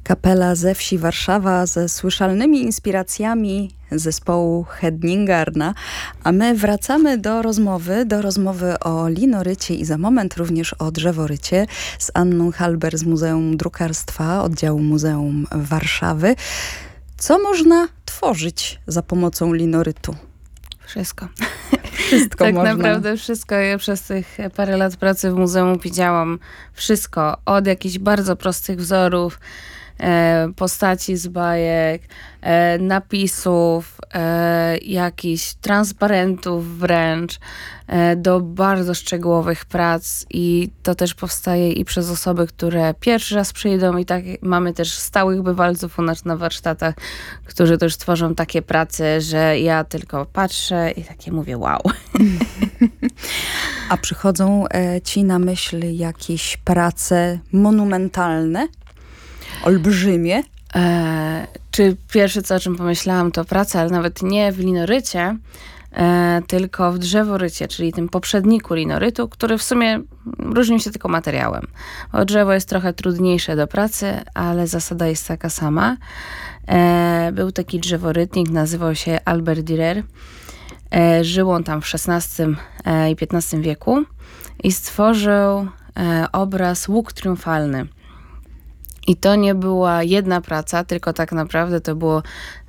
Kapela ze wsi Warszawa ze słyszalnymi inspiracjami zespołu Hedningarna, a my wracamy do rozmowy o linorycie i za moment również o drzeworycie z Anną Halber z Muzeum Drukarstwa, oddziału Muzeum Warszawy. Co można tworzyć za pomocą linorytu? Wszystko. Wszystko tak można. naprawdę wszystko. Ja przez tych parę lat pracy w muzeum widziałam wszystko. Od jakichś bardzo prostych wzorów, postaci z bajek, napisów, jakichś transparentów wręcz, do bardzo szczegółowych prac i to też powstaje i przez osoby, które pierwszy raz przyjdą i tak mamy też stałych bywalców u nas na warsztatach, którzy też tworzą takie prace, że ja tylko patrzę i takie mówię wow. A przychodzą ci na myśl jakieś prace monumentalne? Olbrzymie? Czy pierwsze, co o czym pomyślałam, to praca, ale nawet nie w linorycie, tylko w drzeworycie, czyli tym poprzedniku linorytu, który w sumie różnił się tylko materiałem. Bo drzewo jest trochę trudniejsze do pracy, ale zasada jest taka sama. Był taki drzeworytnik, nazywał się Albert Dürer. Żył on tam w XVI i XV wieku i stworzył obraz Łuk Triumfalny. I to nie była jedna praca, tylko tak naprawdę to było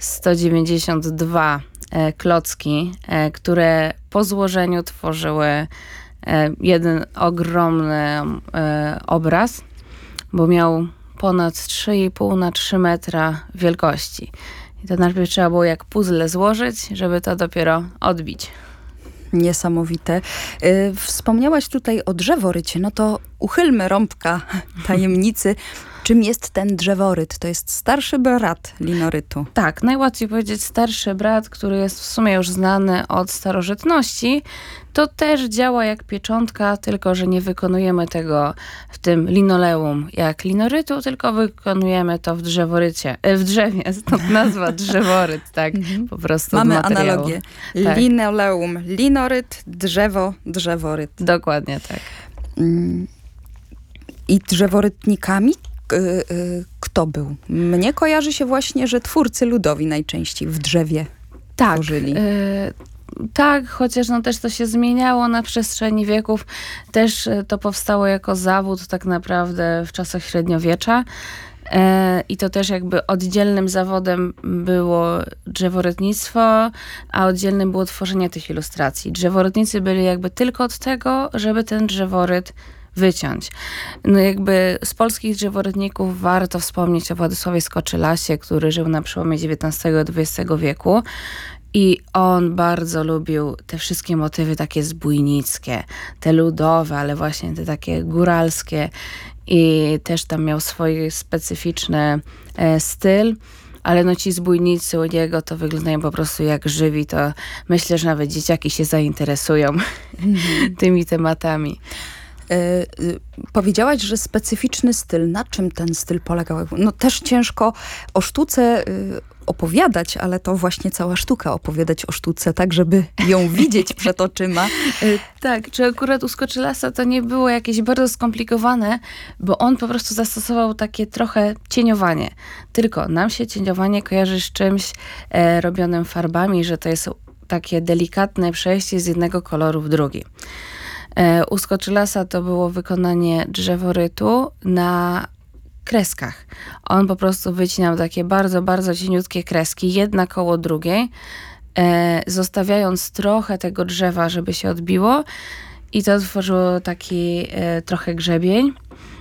192 klocki, które po złożeniu tworzyły jeden ogromny obraz, bo miał ponad 3,5 na 3 metra wielkości. I to najpierw trzeba było jak puzzle złożyć, żeby to dopiero odbić. Niesamowite. Wspomniałaś tutaj o drzeworycie, no to uchylmy rąbka tajemnicy. Czym jest ten drzeworyt? To jest starszy brat linorytu. Tak, najłatwiej powiedzieć starszy brat, który jest w sumie już znany od starożytności. To też działa jak pieczątka, tylko że nie wykonujemy tego w tym linoleum jak linorytu, tylko wykonujemy to w drzeworycie. W drzewie, stąd nazwa drzeworyt, tak, po prostu mamy od materiału. Analogię. Tak. Linoleum, linoryt, drzewo, drzeworyt. Dokładnie tak. I drzeworytnikami kto był? Mnie kojarzy się właśnie, że twórcy ludowi najczęściej w drzewie tworzyli. Tak, chociaż no też to się zmieniało na przestrzeni wieków. Też to powstało jako zawód tak naprawdę w czasach średniowiecza. I to też jakby oddzielnym zawodem było drzeworytnictwo, a oddzielnym było tworzenie tych ilustracji. Drzeworytnicy byli jakby tylko od tego, żeby ten drzeworyt wyciąć. No jakby z polskich drzeworytników warto wspomnieć o Władysławie Skoczylasie, który żył na przełomie XIX i XX wieku. I on bardzo lubił te wszystkie motywy takie zbójnickie, te ludowe, ale właśnie te takie góralskie. I też tam miał swój specyficzny styl. Ale no ci zbójnicy u niego to wyglądają po prostu jak żywi. To myślę, że nawet dzieciaki się zainteresują tymi tematami. Powiedziałaś, że specyficzny styl. Na czym ten styl polegał? No też ciężko o sztuce opowiadać, ale to właśnie cała sztuka opowiadać o sztuce, tak żeby ją widzieć przed oczyma. Tak, czy akurat u Skoczylasa to nie było jakieś bardzo skomplikowane, bo on po prostu zastosował takie trochę cieniowanie. Tylko nam się cieniowanie kojarzy z czymś robionym farbami, że to jest takie delikatne przejście z jednego koloru w drugi. U Skoczylasa to było wykonanie drzeworytu na kreskach. On po prostu wycinał takie bardzo, bardzo cieniutkie kreski, jedna koło drugiej, zostawiając trochę tego drzewa, żeby się odbiło i to tworzyło taki trochę grzebień.